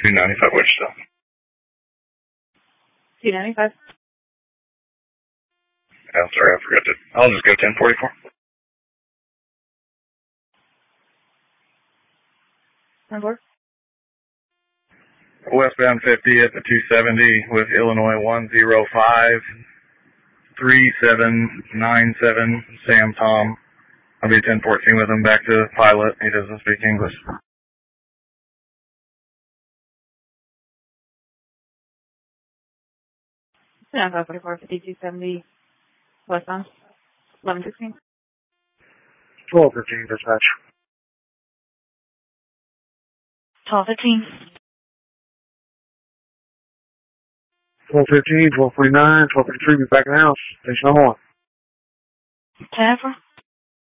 295 Wichita. 295. I'm sorry, I forgot to. I'll just go 1044. Number? Westbound 50 at the 270 with Illinois 1053797 Sam Tom. I'll be 1014 with him back to the pilot. He doesn't speak English. Yeah, 544, 5270 westbound. 1116. 1215 dispatch. 1215. 1215, 1229, 1253, be back in the house. Station on 1. 10 for